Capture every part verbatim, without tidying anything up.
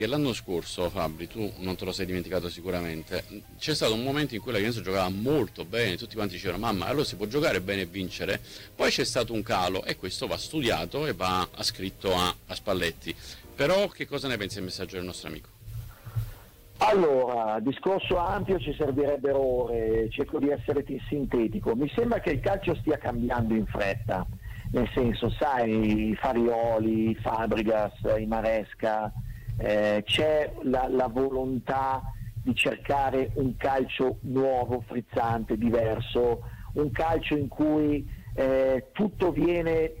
che l'anno scorso, Fabri, tu non te lo sei dimenticato sicuramente, c'è stato un momento in cui la Juventus giocava molto bene, tutti quanti dicevano mamma, allora si può giocare bene e vincere, poi c'è stato un calo e questo va studiato e va ascritto a, a Spalletti. Però che cosa ne pensi del messaggio del nostro amico? Allora, discorso ampio, ci servirebbero ore, cerco di essere sintetico. Mi sembra che il calcio stia cambiando in fretta, nel senso, sai, Farioli, Fabregas, i Maresca, eh, c'è la, la volontà di cercare un calcio nuovo, frizzante, diverso, un calcio in cui eh, tutto viene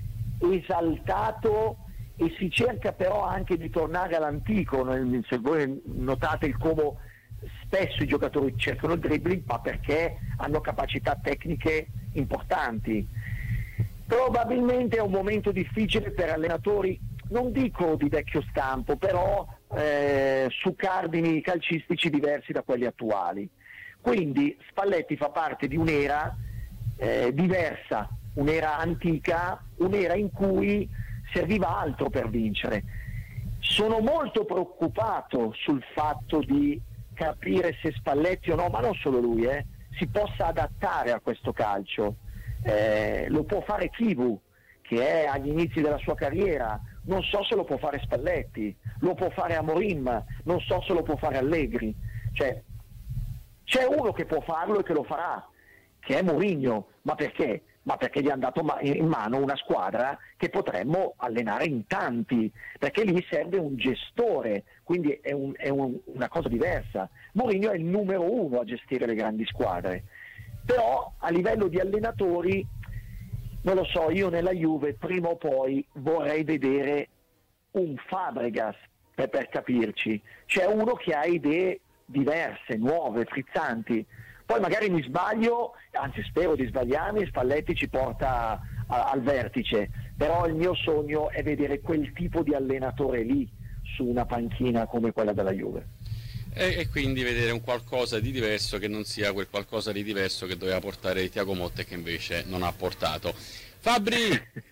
esaltato e si cerca però anche di tornare all'antico. Se voi notate il come spesso i giocatori cercano il dribbling, ma perché hanno capacità tecniche importanti. Probabilmente è un momento difficile per allenatori, non dico di vecchio stampo, però eh, su cardini calcistici diversi da quelli attuali. Quindi Spalletti fa parte di un'era eh, diversa, un'era antica, un'era in cui serviva altro per vincere. Sono molto preoccupato sul fatto di capire se Spalletti o no, ma non solo lui, eh, si possa adattare a questo calcio. Eh, lo può fare Chivu, che è agli inizi della sua carriera, non so se lo può fare Spalletti, lo può fare Amorim, non so se lo può fare Allegri. Cioè, c'è uno che può farlo e che lo farà, che è Mourinho. Ma perché? Ma perché gli hanno dato in mano una squadra che potremmo allenare in tanti, perché lì serve un gestore, quindi è, un, è un, una cosa diversa. Mourinho è il numero uno a gestire le grandi squadre, però a livello di allenatori, non lo so, io nella Juve prima o poi vorrei vedere un Fabregas, per, per capirci, c'è uno che ha idee diverse, nuove, frizzanti. Poi magari mi sbaglio, anzi spero di sbagliarmi, Spalletti ci porta a, al vertice, però il mio sogno è vedere quel tipo di allenatore lì su una panchina come quella della Juve. E, e quindi vedere un qualcosa di diverso che non sia quel qualcosa di diverso che doveva portare Thiago Motta e che invece non ha portato. Fabri,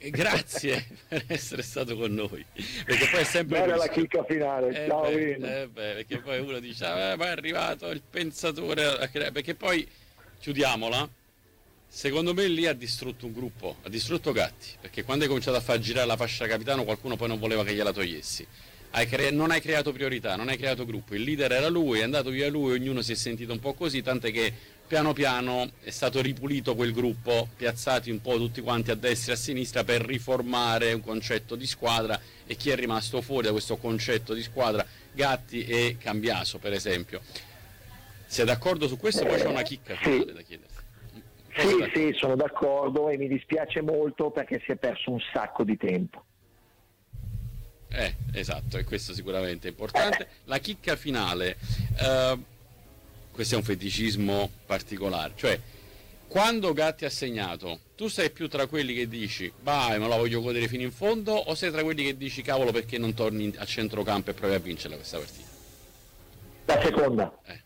grazie per essere stato con noi, perché poi è sempre bella la chicca finale, eh ciao beh, eh beh, perché poi uno dice ah, ma è arrivato il pensatore, perché poi chiudiamola, secondo me lì ha distrutto un gruppo, ha distrutto Gatti, perché quando hai cominciato a far girare la fascia capitano qualcuno poi non voleva che gliela togliessi. Hai cre- non hai creato priorità, non hai creato gruppo, il leader era lui, è andato via lui, ognuno si è sentito un po' così, tant'è che piano piano è stato ripulito quel gruppo, piazzati un po' tutti quanti a destra e a sinistra per riformare un concetto di squadra, e chi è rimasto fuori da questo concetto di squadra? Gatti e Cambiaso, per esempio. Sei d'accordo su questo? Poi c'è una chicca finale sì. da chiederti. Sì, sì, sono d'accordo e mi dispiace molto perché si è perso un sacco di tempo. Eh, esatto, e questo sicuramente è importante. La chicca finale, eh, questo è un feticismo particolare, cioè quando Gatti ha segnato, tu sei più tra quelli che dici vai, me la voglio godere fino in fondo, o sei tra quelli che dici cavolo perché non torni a centrocampo e provi a vincerla questa partita? La seconda. Eh.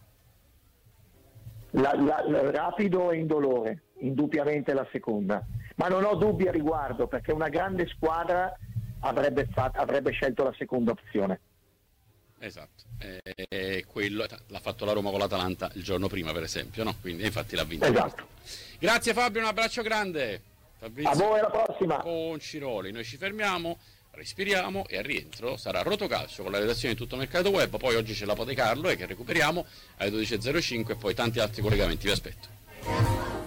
La, la, la, rapido e indolore, indubbiamente la seconda, ma non ho dubbi a riguardo perché una grande squadra avrebbe, fatto, avrebbe scelto la seconda opzione. Esatto, e quello l'ha fatto la Roma con l'Atalanta il giorno prima, per esempio, no? Quindi infatti l'ha vinto. Esatto. Grazie Fabio, un abbraccio grande. Fabrizio, a voi, alla prossima. Con Ciroli, noi ci fermiamo, respiriamo e al rientro sarà Rotocalcio con la redazione di Tutto Mercato Web, poi oggi c'è la Pote Carlo e che recuperiamo alle dodici e zero cinque e poi tanti altri collegamenti, vi aspetto.